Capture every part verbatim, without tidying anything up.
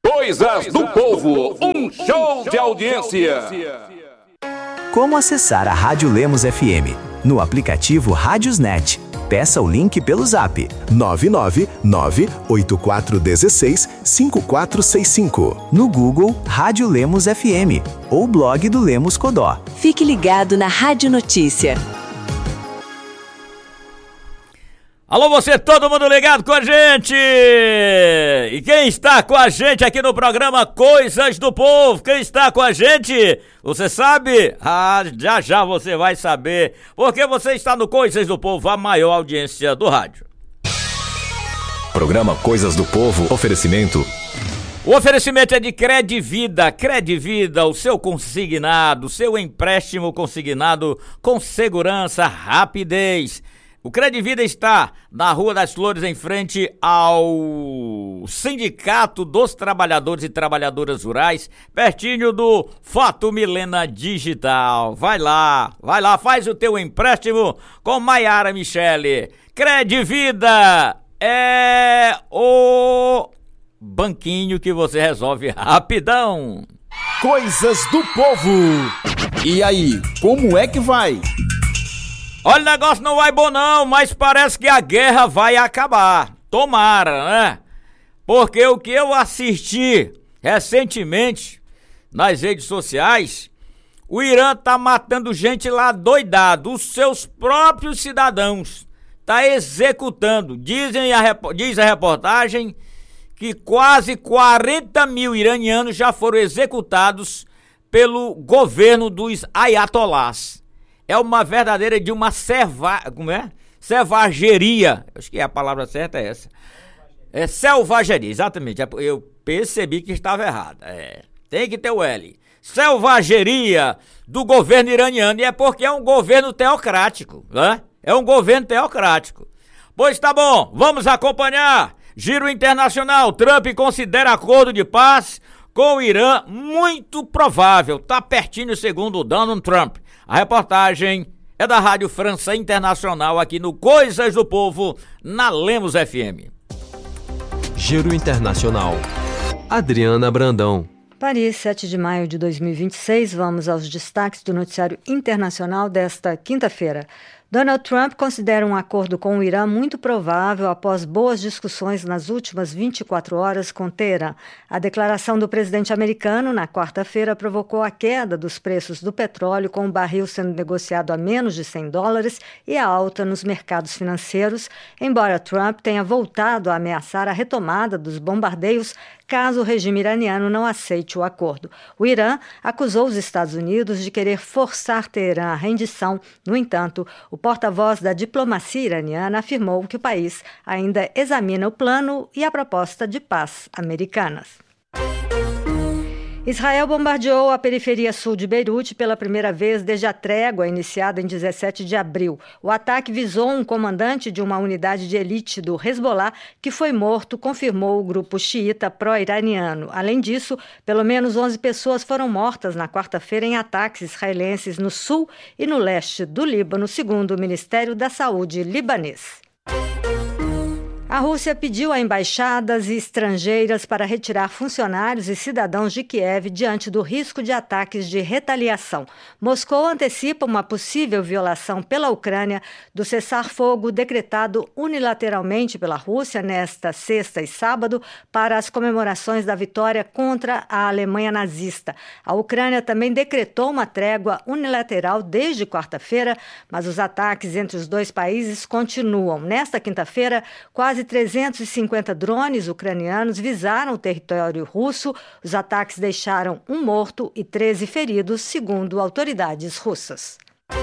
Coisas do Povo, um show de audiência. Como acessar a Rádio Lemos F M? No aplicativo Rádiosnet. Peça o link pelo zap nove nove nove oito quatro um seis cinco quatro seis cinco. No Google, Rádio Lemos F M ou blog do Lemos Codó. Fique ligado na Rádio Notícia. Alô, você, todo mundo ligado com a gente! E quem está com a gente aqui no programa Coisas do Povo? Quem está com a gente? Você sabe? Ah, já já você vai saber. Porque você está no Coisas do Povo, a maior audiência do rádio. Programa Coisas do Povo, oferecimento. O oferecimento é de Credivida. Credivida, o seu consignado, o seu empréstimo consignado com segurança, rapidez. O Credivida está na Rua das Flores, em frente ao Sindicato dos Trabalhadores e Trabalhadoras Rurais, pertinho do Fato Milena Digital. Vai lá, vai lá, faz o teu empréstimo com Maiara Michele. Credivida é o banquinho que você resolve rapidão. Coisas do Povo. E aí, como é que vai? Olha, o negócio não vai bom não, mas parece que a guerra vai acabar. Tomara, né? Porque o que eu assisti recentemente nas redes sociais, o Irã tá matando gente lá doidado, os seus próprios cidadãos. Tá executando. Dizem a, diz a reportagem que quase quarenta mil iranianos já foram executados pelo governo dos ayatolás. É uma verdadeira de uma serva... Como é? Selvageria. Acho que a palavra certa é essa. É selvageria, exatamente. Eu percebi que estava errado. É, tem que ter o L. Selvageria do governo iraniano. E é porque é um governo teocrático, né? É um governo teocrático. Pois tá bom, vamos acompanhar. Giro internacional. Trump considera acordo de paz com o Irã muito provável. Tá pertinho, segundo o Donald Trump. A reportagem é da Rádio França Internacional, aqui no Coisas do Povo, na Lemos F M. Giro Internacional. Adriana Brandão. Paris, sete de maio de dois mil e vinte e seis, vamos aos destaques do noticiário internacional desta quinta-feira. Donald Trump considera um acordo com o Irã muito provável após boas discussões nas últimas vinte e quatro horas com Teherã. A declaração do presidente americano na quarta-feira provocou a queda dos preços do petróleo, com o barril sendo negociado a menos de cem dólares e a alta nos mercados financeiros, embora Trump tenha voltado a ameaçar a retomada dos bombardeios caso o regime iraniano não aceite o acordo. O Irã acusou os Estados Unidos de querer forçar Teherã à rendição. No entanto, o porta-voz da diplomacia iraniana afirmou que o país ainda examina o plano e a proposta de paz americanas. Israel bombardeou a periferia sul de Beirute pela primeira vez desde a trégua iniciada em dezessete de abril. O ataque visou um comandante de uma unidade de elite do Hezbollah que foi morto, confirmou o grupo xiita pró-iraniano. Além disso, pelo menos onze pessoas foram mortas na quarta-feira em ataques israelenses no sul e no leste do Líbano, segundo o Ministério da Saúde libanês. A Rússia pediu a embaixadas e estrangeiras para retirar funcionários e cidadãos de Kiev diante do risco de ataques de retaliação. Moscou antecipa uma possível violação pela Ucrânia do cessar-fogo decretado unilateralmente pela Rússia nesta sexta e sábado para as comemorações da vitória contra a Alemanha nazista. A Ucrânia também decretou uma trégua unilateral desde quarta-feira, mas os ataques entre os dois países continuam. Nesta quinta-feira, quase trezentos e cinquenta drones ucranianos visaram o território russo. Os ataques deixaram um morto e treze feridos, segundo autoridades russas.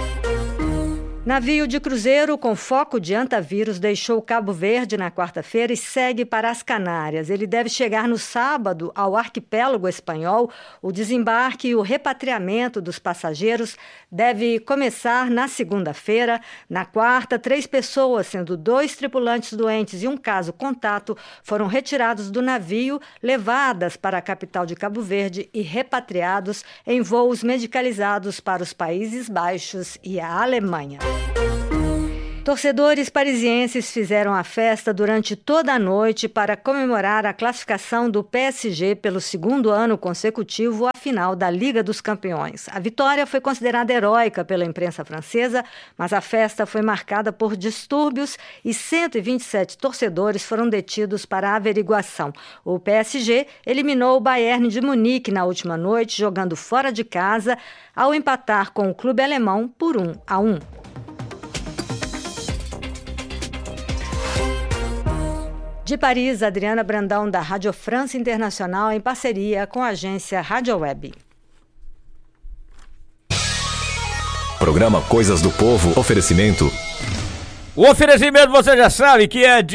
Navio de cruzeiro com foco de antavírus deixou Cabo Verde na quarta-feira e segue para as Canárias. Ele deve chegar no sábado ao arquipélago espanhol. O desembarque e o repatriamento dos passageiros deve começar na segunda-feira. Na quarta, três pessoas, sendo dois tripulantes doentes e um caso contato, foram retirados do navio, levadas para a capital de Cabo Verde e repatriados em voos medicalizados para os Países Baixos e a Alemanha. Torcedores parisienses fizeram a festa durante toda a noite para comemorar a classificação do P S G pelo segundo ano consecutivo à final da Liga dos Campeões. A vitória foi considerada heróica pela imprensa francesa, mas a festa foi marcada por distúrbios e cento e vinte e sete torcedores foram detidos para averiguação. O P S G eliminou o Bayern de Munique na última noite, jogando fora de casa, ao empatar com o clube alemão por um a um. De Paris, Adriana Brandão, da Rádio França Internacional, em parceria com a agência Rádio Web. Programa Coisas do Povo, oferecimento. O oferecimento você já sabe que é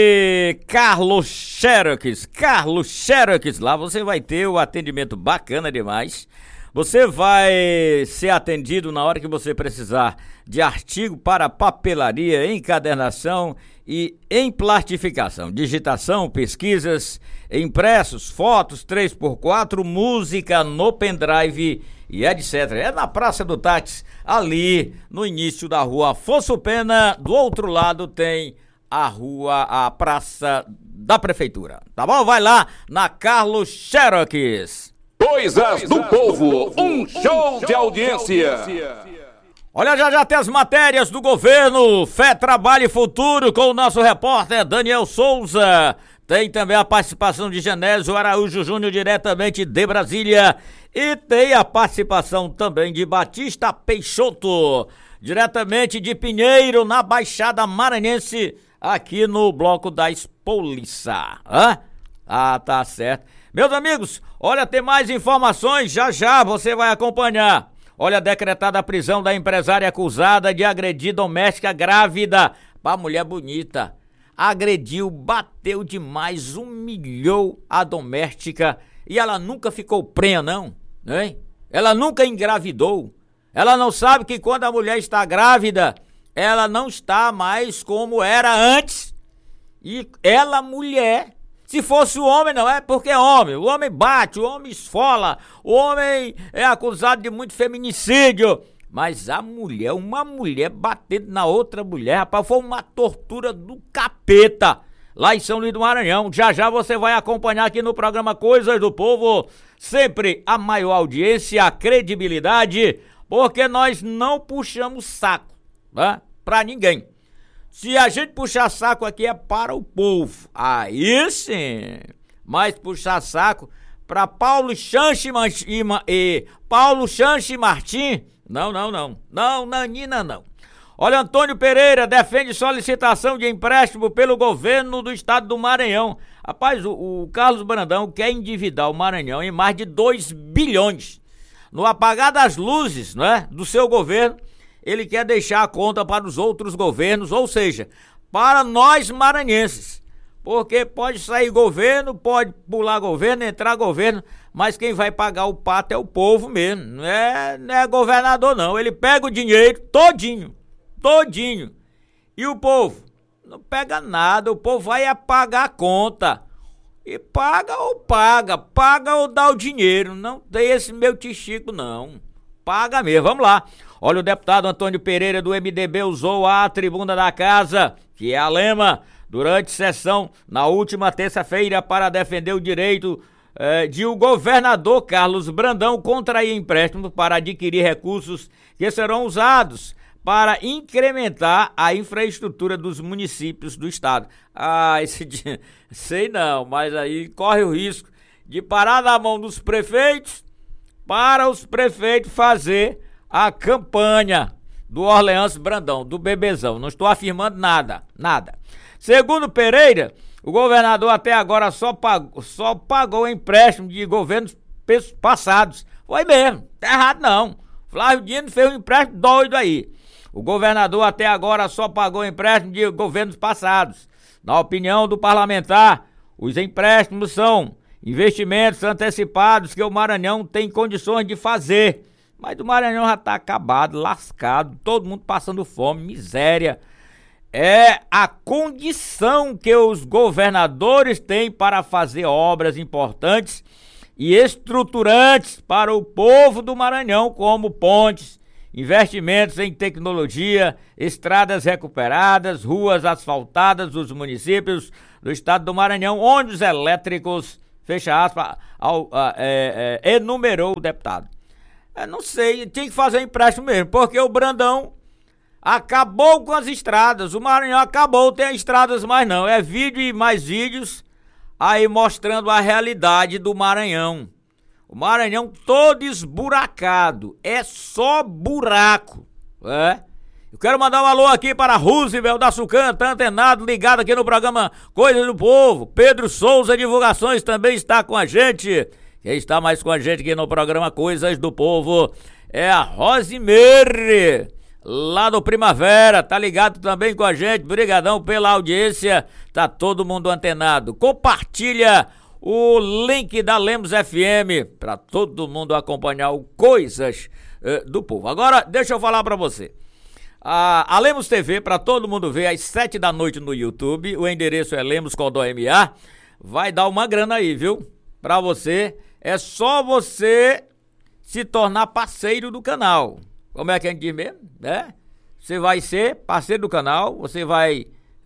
de Carlos Xerox. Carlos Xerox, lá você vai ter o atendimento bacana demais. Você vai ser atendido na hora que você precisar de artigo para papelaria, encadernação e emplastificação, digitação, pesquisas, impressos, fotos três por quatro, música no pendrive e etcétera. É na Praça do Táxi, ali no início da rua Afonso Pena. Do outro lado tem a rua, a Praça da Prefeitura. Tá bom? Vai lá na Carlos Xerox. Coisas do Povo, um show de audiência. Olha, já já tem as matérias do governo, Fé, Trabalho e Futuro, com o nosso repórter Daniel Souza. Tem também a participação de Genésio Araújo Júnior, diretamente de Brasília. E tem a participação também de Batista Peixoto, diretamente de Pinheiro, na Baixada Maranhense, aqui no Bloco da Espoliça. Hã? Ah, tá certo. Meus amigos, olha, tem mais informações, já já você vai acompanhar. Olha, decretada a prisão da empresária acusada de agredir doméstica grávida. Pá, mulher bonita. Agrediu, bateu demais, humilhou a doméstica e ela nunca ficou prenha, não, hein? Ela nunca engravidou. Ela não sabe que quando a mulher está grávida, ela não está mais como era antes. E ela, mulher... Se fosse o homem, não é porque é homem. O homem bate, o homem esfola, o homem é acusado de muito feminicídio. Mas a mulher, uma mulher batendo na outra mulher, rapaz, foi uma tortura do capeta lá em São Luís do Maranhão. Já já você vai acompanhar aqui no programa Coisas do Povo. Sempre a maior audiência, a credibilidade, porque nós não puxamos saco, né, pra ninguém. Se a gente puxar saco aqui é para o povo, aí sim, mas puxar saco para Paulo Chanche e Paulo Chanche Martim, não, não, não, não, Nanina não. Olha, Antônio Pereira defende solicitação de empréstimo pelo governo do estado do Maranhão. Rapaz, o, o Carlos Brandão quer endividar o Maranhão em mais de dois bilhões. No apagar das luzes, não é, do seu governo, ele quer deixar a conta para os outros governos, ou seja, para nós maranhenses. Porque pode sair governo, pode pular governo, entrar governo, mas quem vai pagar o pato é o povo mesmo, não é, não é governador não. Ele pega o dinheiro todinho, todinho. E o povo não pega nada, o povo vai é pagar a conta. E paga ou paga, paga ou dá o dinheiro, não tem esse meu tichico não. Paga mesmo, vamos lá. Olha, o deputado Antônio Pereira do M D B usou a tribuna da casa, que é a Lema, durante sessão na última terça-feira para defender o direito eh, de o governador Carlos Brandão contrair empréstimo para adquirir recursos que serão usados para incrementar a infraestrutura dos municípios do estado. Ah, esse dia, sei não, mas aí corre o risco de parar na mão dos prefeitos para os prefeitos fazer a campanha do Orleans Brandão, do bebezão. Não estou afirmando nada, nada. Segundo Pereira, o governador até agora só pagou, só pagou empréstimo de governos passados. Foi mesmo, tá errado não. Flávio Dino fez um empréstimo doido aí. O governador até agora só pagou empréstimo de governos passados. Na opinião do parlamentar, os empréstimos são investimentos antecipados que o Maranhão tem condições de fazer. Mas o Maranhão já tá acabado, lascado, todo mundo passando fome, miséria. É a condição que os governadores têm para fazer obras importantes e estruturantes para o povo do Maranhão, como pontes investimentos em tecnologia, estradas recuperadas, ruas asfaltadas dos municípios do estado do Maranhão, ônibus elétricos, fecha aspas, ao, a, é, é, enumerou o deputado. Eu não sei, tinha que fazer empréstimo mesmo, porque o Brandão acabou com as estradas, o Maranhão acabou, tem estradas mais não, é vídeo e mais vídeos aí mostrando a realidade do Maranhão. O Maranhão todo esburacado, é só buraco, é? Eu quero mandar um alô aqui para Roosevelt da Sucan, tá antenado, ligado aqui no programa Coisas do Povo. Pedro Souza Divulgações também está com a gente. Quem está mais com a gente aqui no programa Coisas do Povo é a Rosimeire, lá do Primavera, tá ligado também com a gente. Brigadão pela audiência, tá todo mundo antenado. Compartilha o link da Lemos F M para todo mundo acompanhar o Coisas uh, do Povo. Agora, deixa eu falar para você. A, a Lemos T V, para todo mundo ver, às sete da noite no YouTube, o endereço é Lemos Codó M A, vai dar uma grana aí, viu? Pra você, é só você se tornar parceiro do canal. Como é que a gente diz mesmo? É? Você vai ser parceiro do canal, você vai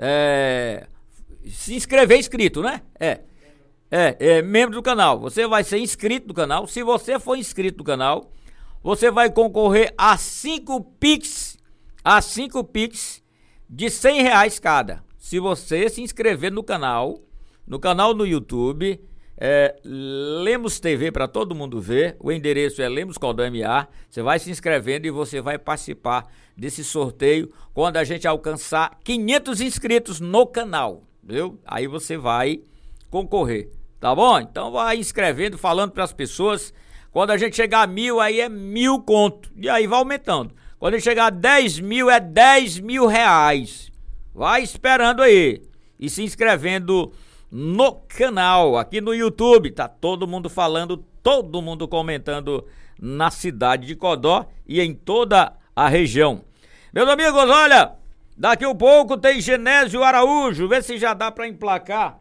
é, se inscrever inscrito, né? É. É, é membro do canal. Você vai ser inscrito do canal. Se você for inscrito do canal, você vai concorrer a cinco Pix, a cinco Pix de cem reais cada. Se você se inscrever no canal, no canal no YouTube, é, Lemos T V para todo mundo ver. O endereço é Lemos Codó M A. Você vai se inscrevendo e você vai participar desse sorteio quando a gente alcançar quinhentos inscritos no canal, viu? Aí você vai concorrer, tá bom? Então vai inscrevendo, falando para as pessoas. Quando a gente chegar a mil, aí é mil conto, e aí vai aumentando. Quando a gente chegar a dez mil, é dez mil reais. Vai esperando aí e se inscrevendo no canal, aqui no YouTube. Tá todo mundo falando, todo mundo comentando na cidade de Codó e em toda a região. Meus amigos, olha, daqui a pouco tem Genésio Araújo, vê se já dá para emplacar.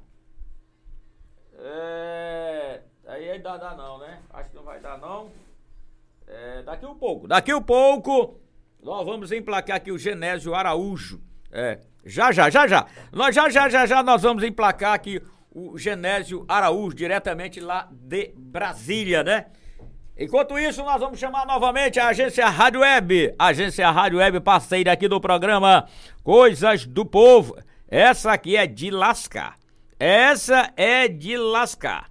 É, aí ainda dá não, né? Acho que não vai dar não. É, daqui a pouco, daqui a pouco nós vamos emplacar aqui o Genésio Araújo. É, já, já, já, já. Nós já, já, já, já nós vamos emplacar aqui o Genésio Araújo, diretamente lá de Brasília, né? Enquanto isso, nós vamos chamar novamente a agência Rádio Web, agência Rádio Web parceira aqui do programa Coisas do Povo. Essa aqui é de lascar. Essa é de lascar.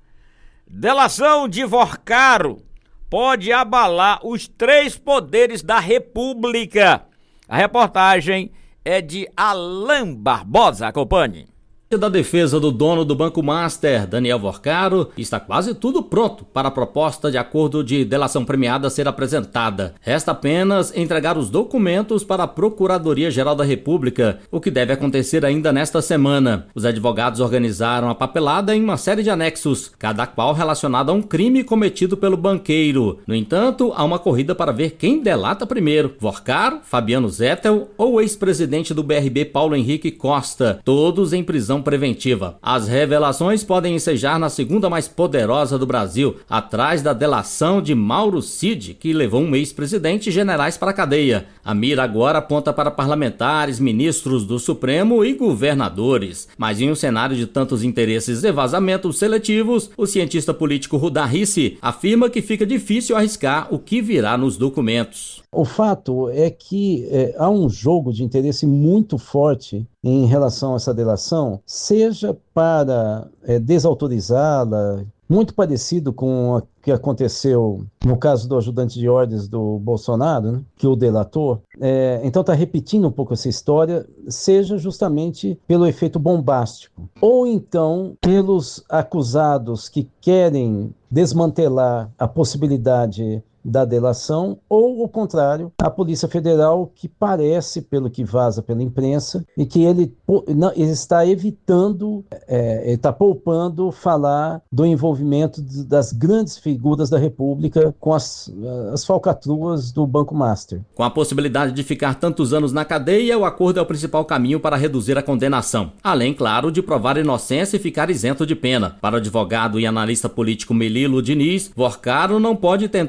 Delação de Vorcaro pode abalar os três poderes da República. A reportagem é de Alain Barbosa. Acompanhe. Da defesa do dono do Banco Master, Daniel Vorcaro, está quase tudo pronto para a proposta de acordo de delação premiada ser apresentada. Resta apenas entregar os documentos para a Procuradoria-Geral da República, o que deve acontecer ainda nesta semana. Os advogados organizaram a papelada em uma série de anexos, cada qual relacionado a um crime cometido pelo banqueiro. No entanto, há uma corrida para ver quem delata primeiro: Vorcaro, Fabiano Zettel ou o ex-presidente do B R B Paulo Henrique Costa, todos em prisão preventiva. As revelações podem ensejar na segunda mais poderosa do Brasil, atrás da delação de Mauro Cid, que levou um ex-presidente e generais para a cadeia. A mira agora aponta para parlamentares, ministros do Supremo e governadores. Mas em um cenário de tantos interesses e vazamentos seletivos, o cientista político Rudá Rissi afirma que fica difícil arriscar o que virá nos documentos. O fato é que é, há um jogo de interesse muito forte em relação a essa delação, seja para é, desautorizá-la, muito parecido com o que aconteceu no caso do ajudante de ordens do Bolsonaro, né, que o delatou. É, então está repetindo um pouco essa história, seja justamente pelo efeito bombástico, ou então pelos acusados que querem desmantelar a possibilidade da delação, ou o contrário, a Polícia Federal, que parece, pelo que vaza pela imprensa, e que ele, não, ele está evitando, é, ele está poupando falar do envolvimento das grandes figuras da República com as, as falcatruas do Banco Master. Com a possibilidade de ficar tantos anos na cadeia, o acordo é o principal caminho para reduzir a condenação, além, claro, de provar inocência e ficar isento de pena. Para o advogado e analista político Melilo Diniz, Vorcaro não pode tentar esconder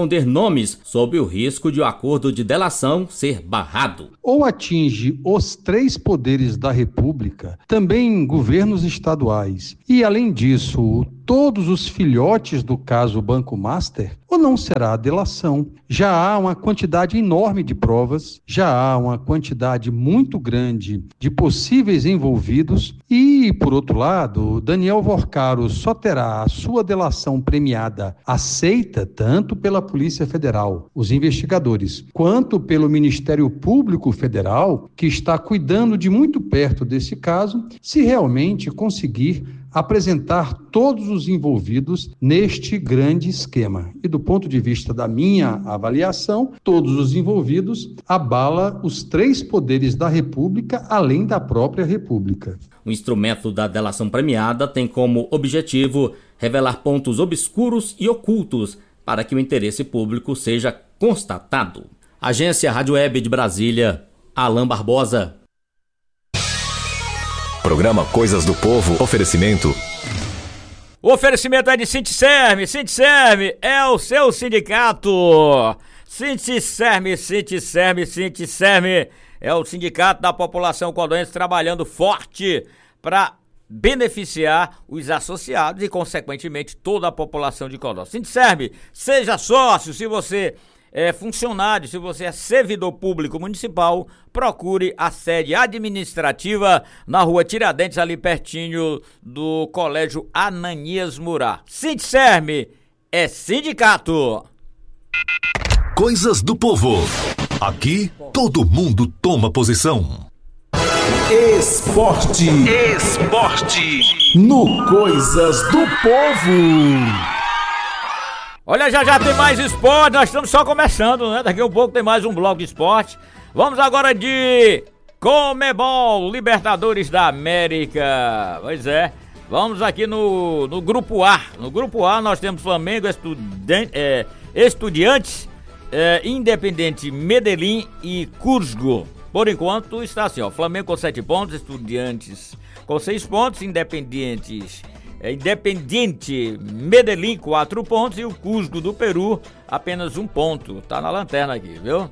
esconder nomes sob o risco de o acordo de delação ser barrado. Ou atinge os três poderes da República, também governos estaduais, e além disso, todos os filhotes do caso Banco Master, ou não será delação. Já há uma quantidade enorme de provas, já há uma quantidade muito grande de possíveis envolvidos e, por outro lado, Daniel Vorcaro só terá a sua delação premiada aceita tanto pela Polícia Federal, os investigadores, quanto pelo Ministério Público Federal, que está cuidando de muito perto desse caso, se realmente conseguir apresentar todos os envolvidos neste grande esquema. E do ponto de vista da minha avaliação, todos os envolvidos abala os três poderes da República, além da própria República. O instrumento da delação premiada tem como objetivo revelar pontos obscuros e ocultos para que o interesse público seja constatado. Agência Rádio Web de Brasília, Alain Barbosa. Programa Coisas do Povo, oferecimento. O oferecimento é de Sindicerme. Sindicerme é o seu sindicato. Sindicerme, Sindicerme, Sindicerme é o sindicato da população codonense trabalhando forte para beneficiar os associados e, consequentemente, toda a população de Codó. Sindicerme, seja sócio. Se você é funcionário, se você é servidor público municipal, procure a sede administrativa na rua Tiradentes, ali pertinho do Colégio Ananias Murá. Sindicerme é sindicato. Coisas do Povo. Aqui todo mundo toma posição. Esporte. Esporte. No Coisas do Povo. Olha, já já tem mais esporte, nós estamos só começando, né? Daqui a um pouco tem mais um bloco de esporte. Vamos agora de Conmebol, Libertadores da América. Pois é, vamos aqui no, no Grupo A. No Grupo A nós temos Flamengo, Estuden- é, Estudiantes, é, Independente Medellín e Cusco. Por enquanto está assim, ó, Flamengo com sete pontos, Estudiantes com seis pontos, Independentes... É Independiente Medellín, quatro pontos, e o Cusco do Peru, apenas um ponto. Tá na lanterna aqui, viu?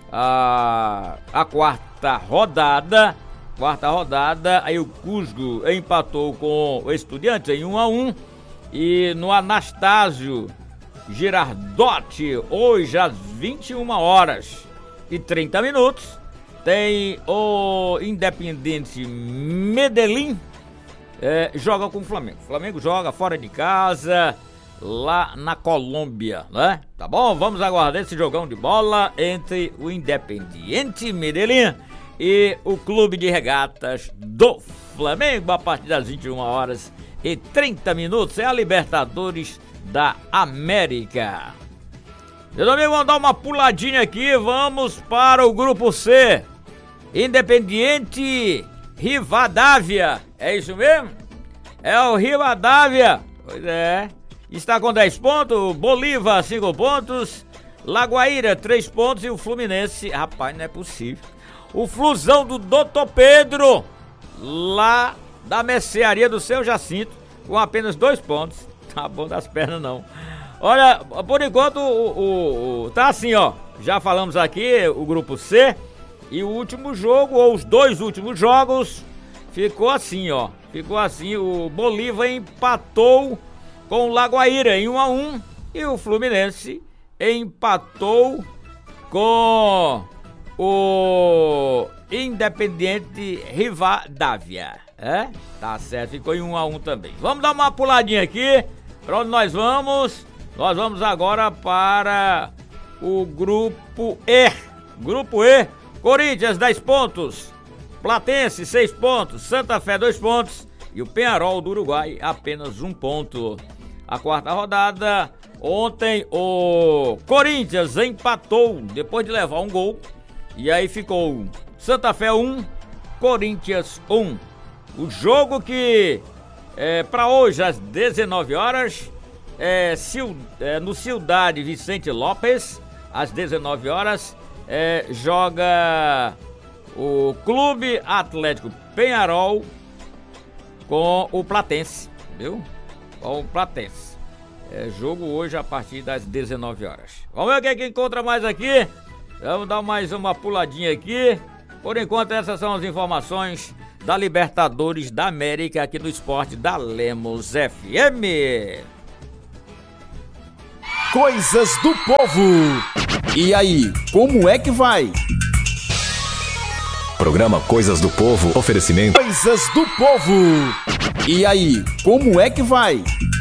A, a quarta rodada, quarta rodada, aí o Cusco empatou com o Estudiantes em um a um. E no Anastácio Girardotti, hoje às vinte e uma horas e trinta minutos, tem o Independiente Medellín. É, joga com o Flamengo. O Flamengo joga fora de casa, lá na Colômbia, né? Tá bom? Vamos aguardar esse jogão de bola entre o Independiente Medellín e o Clube de Regatas do Flamengo a partir das vinte e uma horas e trinta minutos. É a Libertadores da América. Meu amigo, vamos dar uma puladinha aqui. Vamos para o Grupo C. Independiente Rivadavia, é isso mesmo? É o Rivadavia, pois é, está com dez pontos, Bolívar cinco pontos, Lagoaíra três pontos e o Fluminense, rapaz, não é possível, o Flusão do doutor Pedro, lá da mercearia do seu Jacinto, com apenas dois pontos, tá bom das pernas não. Olha, por enquanto, o, o, o, tá assim, ó, já falamos aqui, o Grupo C. E o último jogo, ou os dois últimos jogos, ficou assim, ó. Ficou assim, o Bolívar empatou com o Lagoaíra em um a um. E o Fluminense empatou com o Independiente Rivadavia. É? Tá certo, ficou em um a um também. Vamos dar uma puladinha aqui. Pra onde nós vamos? Nós vamos agora para o Grupo E. Grupo E. Corinthians, dez pontos, Platense, seis pontos, Santa Fé, dois pontos e o Peñarol do Uruguai, apenas um ponto. A quarta rodada, ontem o Corinthians empatou depois de levar um gol e aí ficou Santa Fé um, Corinthians um. O jogo que é para hoje às dezenove horas, é, é, no Cidade Vicente Lopes, às dezenove horas, É, joga o Clube Atlético Peñarol com o Platense, viu? Com o Platense. É jogo hoje a partir das dezenove horas. Vamos ver quem que encontra mais aqui. Vamos dar mais uma puladinha aqui. Por enquanto, essas são as informações da Libertadores da América aqui no esporte da Lemos F M. Coisas do Povo. E aí, como é que vai? Programa Coisas do Povo, oferecimento Coisas do Povo. E aí, como é que vai?